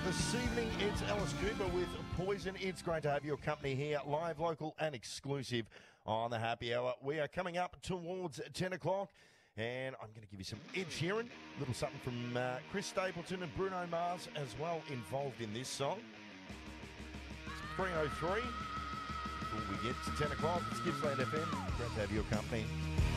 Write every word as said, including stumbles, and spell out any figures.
This evening, it's Alice Cooper with Poison. It's great to have your company here, live, local and exclusive on the Happy Hour. We are coming up towards ten o'clock, and I'm going to give you some Ed Sheeran, a little something from uh, Chris Stapleton and Bruno Mars as well involved in this song. It's three oh three. Before we get to ten o'clock, it's Gippsland F M. Great to have your company.